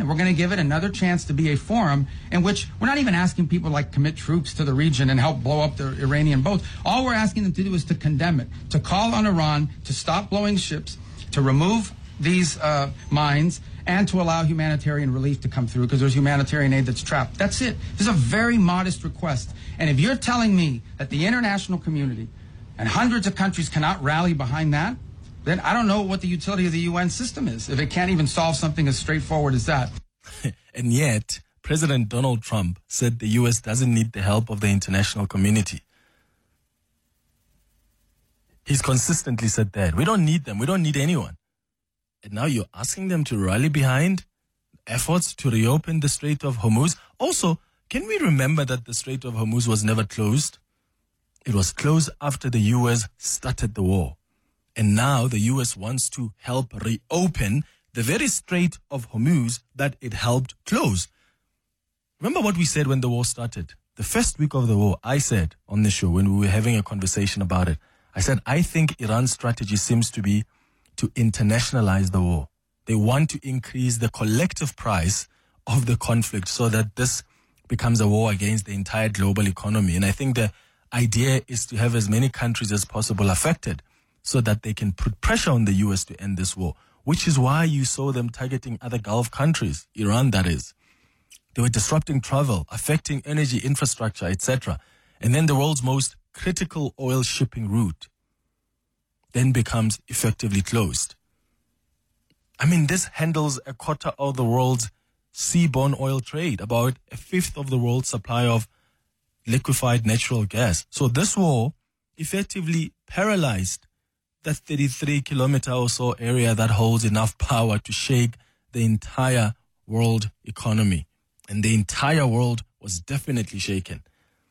we're going to give it another chance to be a forum in which we're not even asking people like commit troops to the region and help blow up the Iranian boats. All we're asking them to do is to condemn it, to call on Iran to stop blowing ships, to remove these mines, and to allow humanitarian relief to come through, because there's humanitarian aid that's trapped. That's it. This is a very modest request. And if you're telling me that the international community and hundreds of countries cannot rally behind that, then I don't know what the utility of the UN system is, if it can't even solve something as straightforward as that. And yet, President Donald Trump said the U.S. doesn't need the help of the international community. He's consistently said that. We don't need them. We don't need anyone. And now you're asking them to rally behind efforts to reopen the Strait of Hormuz. Also, can we remember that the Strait of Hormuz was never closed? It was closed after the U.S. started the war. And now the U.S. wants to help reopen the very Strait of Hormuz that it helped close. Remember what we said when the war started? The first week of the war, I said on the show when we were having a conversation about it, I said, I think Iran's strategy seems to be to internationalize the war. They want to increase the collective price of the conflict so that this becomes a war against the entire global economy. And I think the idea is to have as many countries as possible affected so that they can put pressure on the U.S. to end this war, which is why you saw them targeting other Gulf countries, Iran that is. They were disrupting travel, affecting energy infrastructure, etc. And then the world's most critical oil shipping route then becomes effectively closed. I mean, this handles a quarter of the world's seaborne oil trade, about a fifth of the world's supply of liquefied natural gas. So this war effectively paralyzed the 33-kilometer or so area that holds enough power to shake the entire world economy. And the entire world was definitely shaken.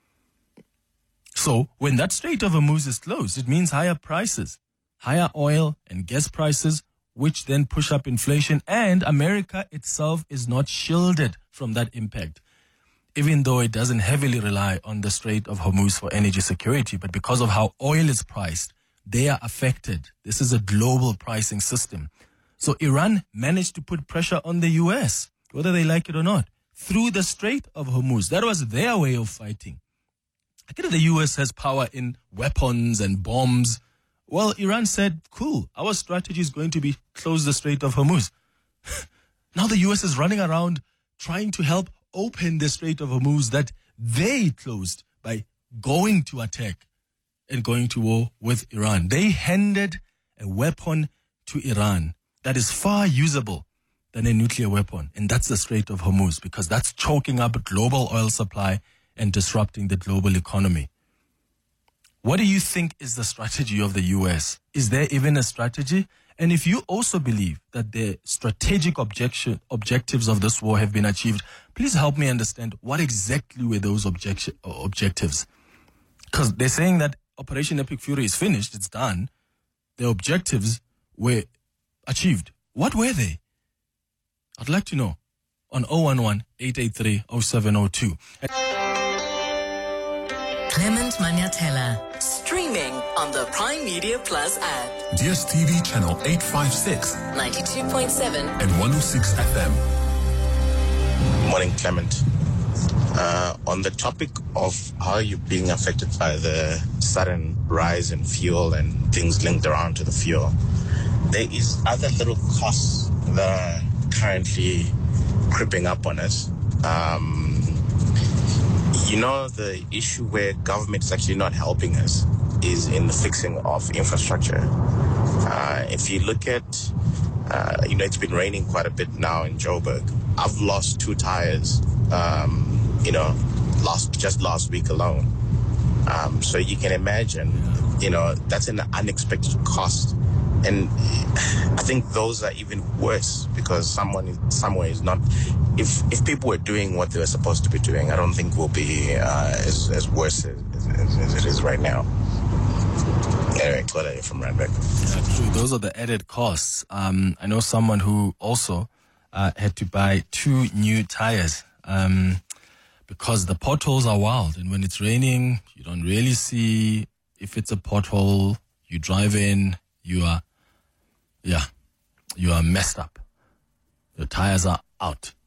So when that Strait of Hormuz is closed, it means higher prices, higher oil and gas prices, which then push up inflation, and America itself is not shielded from that impact, even though it doesn't heavily rely on the Strait of Hormuz for energy security. But because of how oil is priced, they are affected. This is a global pricing system. So Iran managed to put pressure on the U.S., whether they like it or not, through the Strait of Hormuz. That was their way of fighting. I get the U.S. has power in weapons and bombs. Well, Iran said, cool, our strategy is going to be close the Strait of Hormuz. Now the U.S. is running around trying to help open the Strait of Hormuz that they closed by going to attack and going to war with Iran. They handed a weapon to Iran that is far usable than a nuclear weapon. And that's the Strait of Hormuz, because that's choking up global oil supply and disrupting the global economy. What do you think is the strategy of the U.S.? Is there even a strategy? And if you also believe that the strategic objectives of this war have been achieved, please help me understand what exactly were those objectives. Because they're saying that Operation Epic Fury is finished, it's done. The objectives were achieved. What were they? I'd like to know on 011-883-0702. Clement Maniatella, streaming on the Prime Media Plus app. DSTV channel 856, 92.7 and 106 FM. Morning, Clement. On the topic of how you're being affected by the sudden rise in fuel and things linked around to the fuel, there is other little costs that are currently creeping up on us. The issue where government is actually not helping us is in the fixing of infrastructure. If you look at, it's been raining quite a bit now in Joburg. I've lost 2 tires, just last week alone. So you can imagine, that's an unexpected cost. And I think those are even worse because someone somewhere is not. If people were doing what they were supposed to be doing, I don't think we'll be as worse as it is right now. Anyway, Claudia from Randbeck. Yeah, true. Those are the added costs. I know someone who also had to buy 2 new tires because the potholes are wild, and when it's raining, you don't really see if it's a pothole. You drive in, you are messed up. Your tires are out.